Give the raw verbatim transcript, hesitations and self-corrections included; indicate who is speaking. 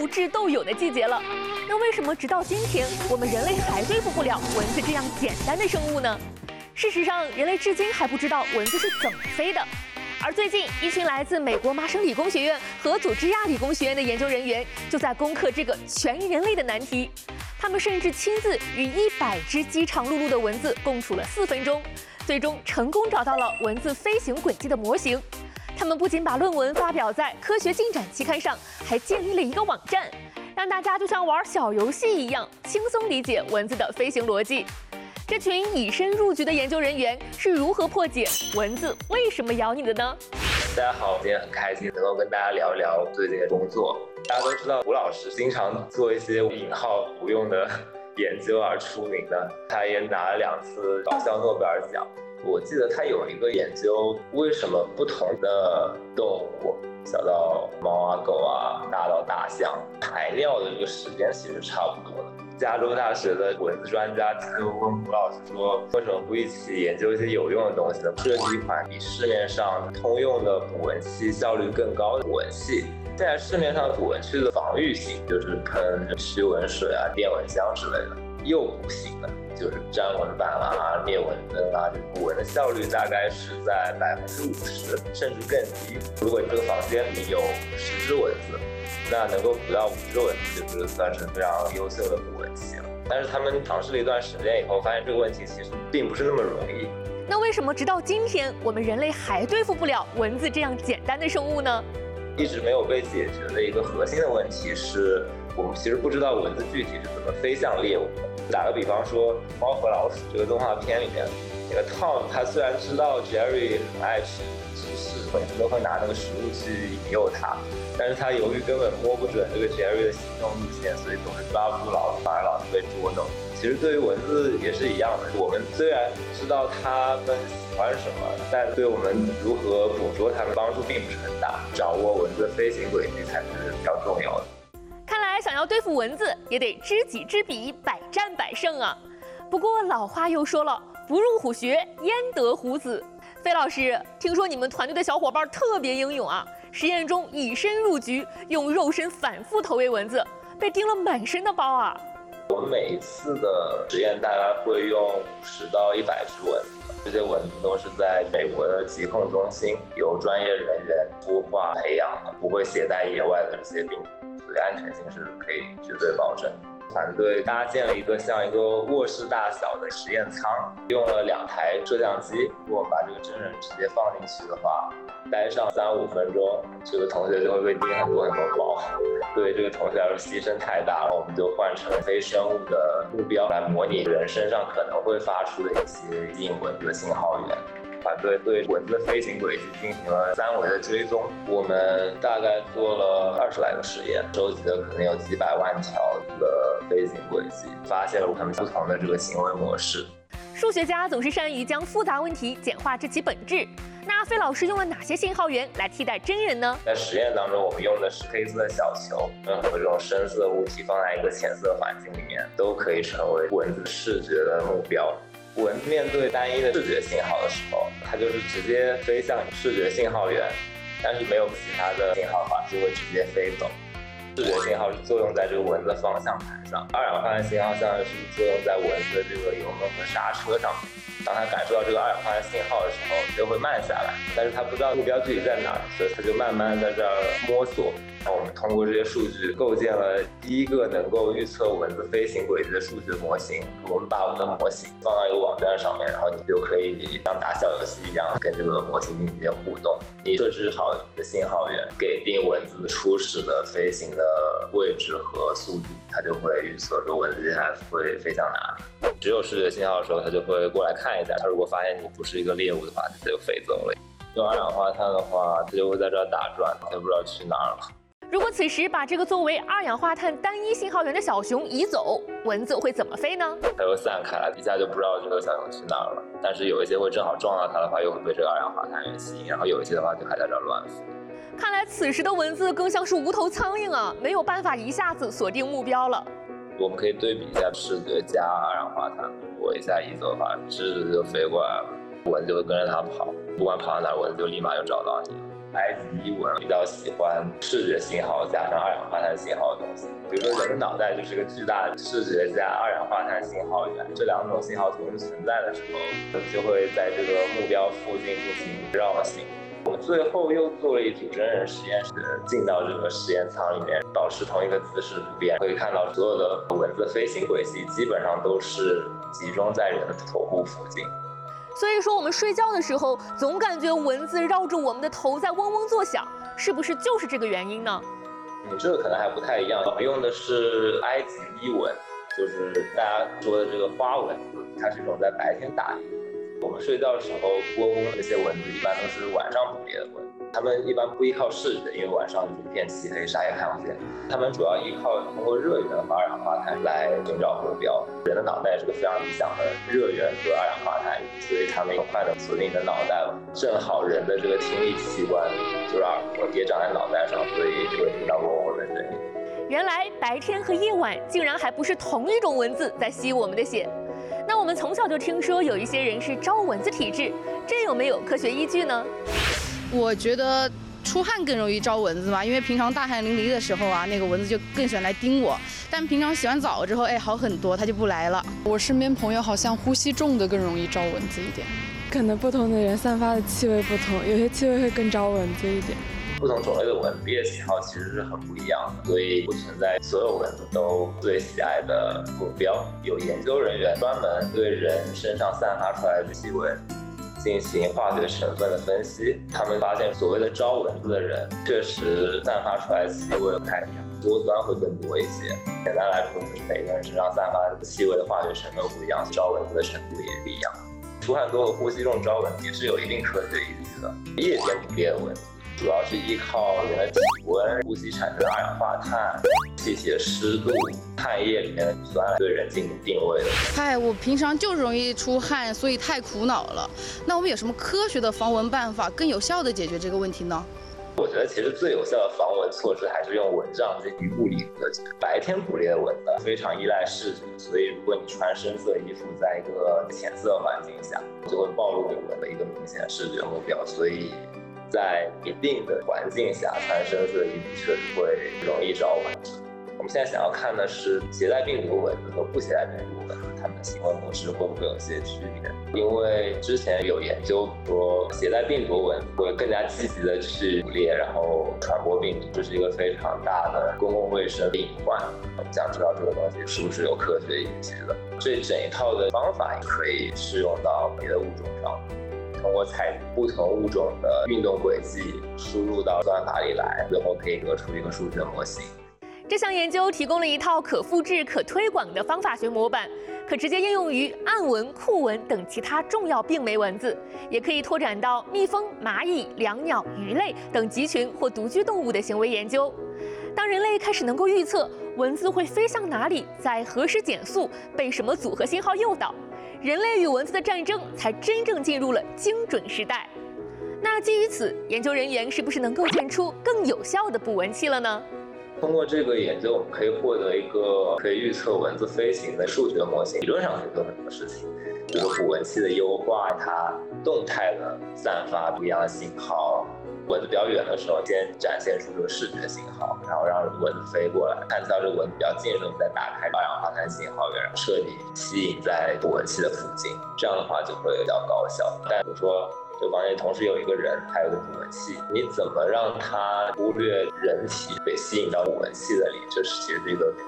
Speaker 1: 斗智斗勇的季节了。那为什么直到今天，我们人类还对付不了蚊子这样简单的生物呢？事实上，人类至今还不知道蚊子是怎么飞的。而最近，一群来自美国麻省理工学院和佐治亚理工学院的研究人员就在攻克这个全人类的难题。他们甚至亲自与一百只饥肠辘辘的蚊子共处了四分钟，最终成功找到了蚊子飞行轨迹的模型。他们不仅把论文发表在《科学进展》期刊上，还建立了一个网站，让大家就像玩小游戏一样，轻松理解蚊子的飞行逻辑。这群以身入局的研究人员是如何破解蚊子为什么咬你的呢？
Speaker 2: 大家好，今天很开心能够跟大家聊一聊最近的工作。大家都知道，吴老师经常做一些引号不用的研究而出名的，他也拿了两次搞笑诺贝尔奖。我记得他有一个研究，为什么不同的动物，小到猫啊、狗啊，大到大象，排尿的这个时间其实差不多的。加州大学的蚊子专家就问吴老师说，为什么不一起研究一些有用的东西呢？设计一款比市面上通用的捕蚊器效率更高的捕蚊器。现在市面上捕蚊器的防御型就是喷驱蚊水啊、电蚊香之类的，诱捕型的就是粘蚊板啊、灭蚊灯啊，捕蚊的效率大概是在百分之五十甚至更低。如果这个房间里有十只蚊子，那能够捕到五只蚊子，就是算是非常优秀的捕蚊器了。但是他们尝试了一段时间以后，发现这个问题其实并不是那么容易。
Speaker 1: 那为什么直到今天，我们人类还对付不了蚊子这样简单的生物呢？
Speaker 2: 一直没有被解决的一个核心的问题是，我们其实不知道蚊子具体是怎么飞向猎物的。打个比方说，《猫和老鼠》这个动画片里面，那个 Tom 他虽然知道 Jerry 很爱吃芝士，每次都会拿那个食物去引诱他，但是他由于根本摸不准这个 Jerry 的行动路线，所以总是抓不住老鼠，反而老是被捉弄。其实对于蚊子也是一样的，我们虽然知道它们喜欢什么，但对我们如何捕捉它们帮助并不是很大。掌握蚊子的飞行轨迹才是比较重要的。
Speaker 1: 看来想要对付蚊子，也得知己知彼，百战百胜啊。不过老话又说了，不入虎穴，焉得虎子。费老师，听说你们团队的小伙伴特别英勇啊，实验中以身入局，用肉身反复投喂蚊子，被叮了满身的包啊。
Speaker 2: 我们每一次的实验大概会用五十到一百只蚊子，这些蚊子都是在美国的疾控中心由专业人员孵化培养的，不会携带野外的这些病毒，所以安全性是可以绝对保证。团队搭建了一个像一个卧室大小的实验舱，用了两台摄像机。如果我们把这个真人直接放进去的话，待上三五分钟，这个同学就会被叮很多很多包。对这个同学来说牺牲太大了，我们就换成非生物的目标来模拟人身上可能会发出的一些吸引蚊子的信号源。团队对蚊子的飞行轨迹进行了三维的追踪，我们大概做了二十来个实验，收集了可能有几百万条的飞行轨迹，发现了它们不同的这个行为模式。
Speaker 1: 数学家总是善于将复杂问题简化至其本质。那费老师用了哪些信号源来替代真人呢？
Speaker 2: 在实验当中，我们用的是黑色小球，任何这种深色物体放在一个浅色环境里面，都可以成为蚊子视觉的目标。蚊子面对单一的视觉信号的时候，它就是直接飞向视觉信号源，但是没有其他的信号的话，就会直接飞走。视觉信号是作用在这个蚊子的方向盘上，二氧化碳信号像是作用在蚊子的这个油门和刹车上面。当它感受到这个二氧化碳信号的时候，就会慢下来，但是它不知道目标具体在哪儿，所以它就慢慢在这儿摸索。然后我们通过这些数据构建了第一个能够预测蚊子飞行轨迹的数学模型。我们把我们的模型放到一个网站上面，然后你就可以像打小游戏一样跟这个模型进行互动。你设置好你的信号源，给定蚊子初始的飞行的位置和速度，它就会预测说蚊子接下来会飞向哪里。只有视觉信号的时候，它就会过来看一下。它如果发现你不是一个猎物的话，它就飞走了。用二氧化碳的话，它就会在这儿打转，它就不知道去哪儿了。
Speaker 1: 如果此时把这个作为二氧化碳单一信号源的小熊移走，蚊子会怎么飞呢？
Speaker 2: 它会散开来，一下就不知道这个小熊去哪儿了。但是有一些会正好撞到它的话，又会被这个二氧化碳源吸引，然后有一些的话就还在这儿乱飞。
Speaker 1: 看来此时的蚊子更像是无头苍蝇啊，没有办法一下子锁定目标了。
Speaker 2: 我们可以对比一下视觉加二氧化碳，我一下移走的话，直直就飞过来了，蚊子就会跟着它跑，不管跑到哪儿，蚊子就立马就找到你了。 埃及伊文比较喜欢视觉信号加上二氧化碳信号的东西。比如说人的脑袋就是个巨大的视觉加二氧化碳信号源，这两种信号同时存在的时候，就会在这个目标附近进行绕行。我们最后又做了一组真人实验室，进到这个实验舱里面，保持同一个姿势不变，可以看到所有的蚊子飞行轨迹基本上都是集中在人的头部附近。
Speaker 1: 所以说我们睡觉的时候总感觉蚊子绕着我们的头在嗡嗡作响，是不是就是这个原因呢？
Speaker 2: 你这个可能还不太一样，我们用的是埃及伊蚊，就是大家说的这个花蚊子，它是一种在白天打猎的蚊子。我们睡觉的时候窝窝这些蚊子一般都是晚上捕猎的蚊子，它们一般不依靠视觉，因为晚上就是一片漆黑，啥也看不见。它们主要依靠通过热源和二氧化碳来寻找目标。人的脑袋是个非常理想的热源和二氧化碳，所以它们很快的锁定你的脑袋了。正好人的这个听力器官就是耳朵也长在脑袋上，所以就会听到嗡嗡的声音。
Speaker 1: 原来白天和夜晚竟然还不是同一种蚊子在吸我们的血。那我们从小就听说有一些人是招蚊子体质，这有没有科学依据呢？
Speaker 3: 我觉得出汗更容易招蚊子嘛，因为平常大汗淋漓的时候啊，那个蚊子就更喜欢来叮我。但平常洗完澡之后，哎，好很多，它就不来了。
Speaker 4: 我身边朋友好像呼吸重的更容易招蚊子一点。
Speaker 5: 可能不同的人散发的气味不同，有些气味会更招蚊子一点。
Speaker 2: 不同种类的蚊子猎喜好其实是很不一样的，所以不存在所有蚊子都最喜爱的目标。有研究人员专门对人身上散发出来的气味进行化学成分的分析，他们发现所谓的招蚊子的人确实散发出来的气味不太一样，多酸会更多一些。简单来说，就是每个人身上散发的气味的化学成分不一样，招蚊子的程度也不一样。出汗多和呼吸重招蚊子也是有一定科学依据的。夜间捕猎的蚊子主要是依靠人的体温、呼吸产生的二氧化碳、气体的湿度、汗液里面的酸来对人进行定位的。
Speaker 3: 嗨，我平常就是容易出汗，所以太苦恼了。那我们有什么科学的防蚊办法，更有效的解决这个问题呢？
Speaker 2: 我觉得其实最有效的防蚊措施还是用蚊帐进行物理隔绝。白天捕猎的蚊子非常依赖视觉，所以如果你穿深色衣服，在一个浅色环境下，就会暴露给蚊子一个明显的视觉目标。所以在一定的环境下，穿深色衣服确实会容易招蚊子。我们现在想要看的是携带病毒蚊子和不携带病毒蚊子，它们的行为模式会不会有些区别？因为之前有研究说，携带病毒蚊子会更加积极的去捕猎，然后传播病毒，这是一个非常大的公共卫生隐患。我们想知道这个东西是不是有科学依据的？这整一套的方法也可以适用到别的物种上。通过采不同物种的运动轨迹输入到算法里来，最后可以得出一个数学模型。
Speaker 1: 这项研究提供了一套可复制、可推广的方法学模板，可直接应用于暗蚊、酷蚊等其他重要病媒蚊子，也可以拓展到蜜蜂、蚂蚁、椋鸟、鱼类等集群或独居动物的行为研究。当人类开始能够预测蚊子会飞向哪里，在何时减速，被什么组合信号诱导，人类与蚊子的战争才真正进入了精准时代。那基于此，研究人员是不是能构建出更有效的捕蚊器了呢？
Speaker 2: 通过这个研究，我们可以获得一个可以预测蚊子飞行的数学模型，理论上可以做很多事情，比如捕蚊器的优化，它动态的散发不一样的信号。蚊子比较远的时候，先展现出这个视觉信号，然后让蚊子飞过来，看到这个蚊子比较近的时候，你再打开二氧化碳信号源，彻底吸引在捕蚊器的附近，这样的话就会比较高效。但比如说这个房间同时有一个人，还有个捕蚊器，你怎么让他忽略人体被吸引到捕蚊器的里？这是其实是一个